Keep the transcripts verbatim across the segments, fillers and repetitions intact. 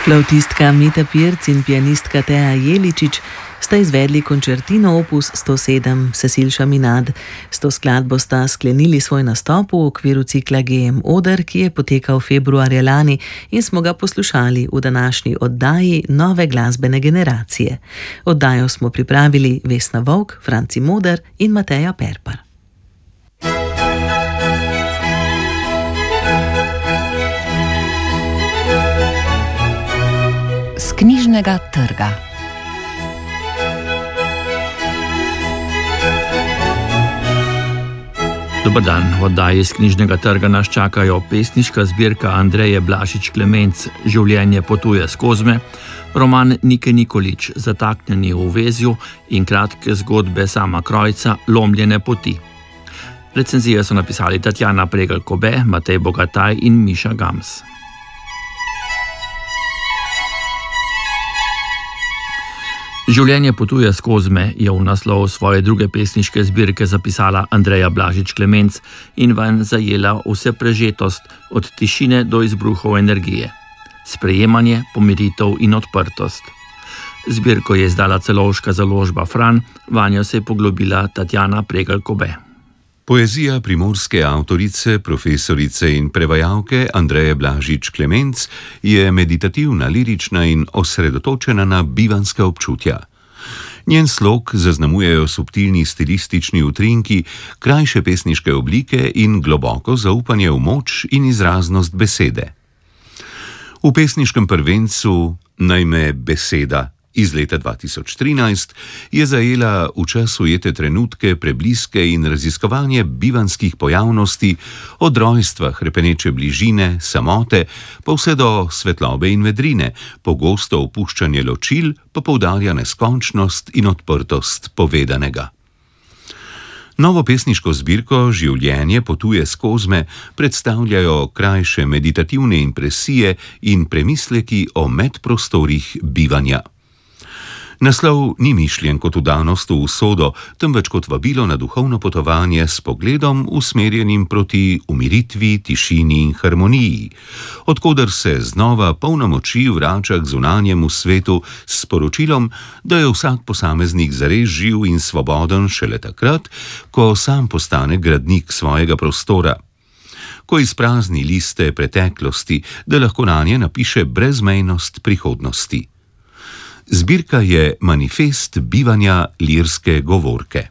Flavtistka Meta Pirc in pianistka Teja Jeličič sta izvedli končertino opus sto sedem Cecil Chaminade. S to skladbo sta sklenili svoj nastop v okviru cikla G M Oder, ki je potekal februarja lani in smo ga poslušali v današnji oddaji Nove glasbene generacije. Oddajo smo pripravili Vesna Vovk, Franci Moder in Mateja Perpar. Z knjižnega trga. Dober dan, v oddaji z knjižnega trga nas čakajo pesniška zbirka Andreje Blažič Klemenc Življenje potuje skozi, roman Nike Nikolić Zataknjeni v vezju in kratke zgodbe Sama Krojca Lomljene poti. Recenzije so napisali Tatjana Pregl-Kobe, Matej Bogataj in Miša Gams. Življenje potuje skozi me je v naslov svoje druge pesniške zbirke zapisala Andreja Blažič Klemenc in vanj zajela vse prežetost od tišine do izbruhov energije, sprejemanje, pomiritev in odprtost. Zbirko je izdala celovška založba Fran, vanjo se je poglobila Tatjana Pregl-Kobe. Poezija primorske avtorice, profesorice in prevajalke Andreje Blažič Klemenc je meditativna, lirična in osredotočena na bivanska občutja. Njen slog zaznamujejo subtilni stilistični utrinki, krajše pesniške oblike in globoko zaupanje v moč in izraznost besede. V pesniškem prvencu Naj me beseda iz leta dva tisoč trinajst je zajela v čas ujete trenutke, prebliske in raziskovanje bivanskih pojavnosti od rojstva, hrepeneče bližine, samote, pa vse do svetlobe in vedrine, pogosto opuščanje ločil pa poudarja neskončnost in odprtost povedanega. Novo pesniško zbirko Življenje potuje skozi me predstavljajo krajše meditativne impresije in premisleki o medprostorih bivanja. Naslov ni mišljen kot vdanost v usodo, temveč kot vabilo na duhovno potovanje s pogledom usmerjenim proti umiritvi, tišini in harmoniji, odkoder se znova polna moči vrača k zunanjemu svetu s sporočilom, da je vsak posameznik zares živ in svoboden šele takrat, ko sam postane gradnik svojega prostora, ko izprazni liste preteklosti, da lahko nanje napiše brezmejnost prihodnosti. Zbirka je manifest bivanja lirske govorke.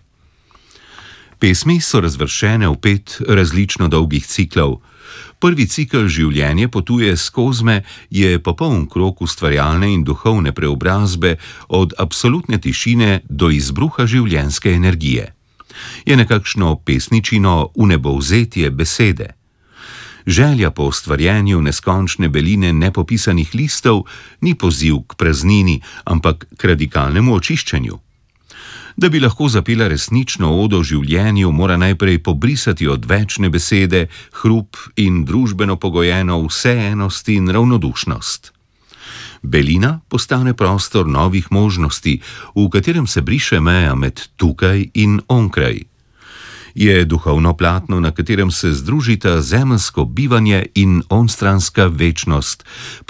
Pesmi so razvrščene v pet različno dolgih ciklov. Prvi cikel Življenje potuje skozi me je popoln krog ustvarjalne in duhovne preobrazbe od absolutne tišine do izbruha življenjske energije. Je nekakšno pesničino vnebovzetje besede. Želja po ustvarjanju neskončne beline nepopisanih listov ni poziv k praznini, ampak k radikalnemu očiščenju. Da bi lahko zapela resnično odo življenju, mora najprej pobrisati odvečne besede, hrup in družbeno pogojeno vseennost in ravnodušnost. Belina postane prostor novih možnosti, v katerem se briše meja med tukaj in onkraj. Je duhovno platno, na katerem se združita zemeljsko bivanje in onstranska večnost,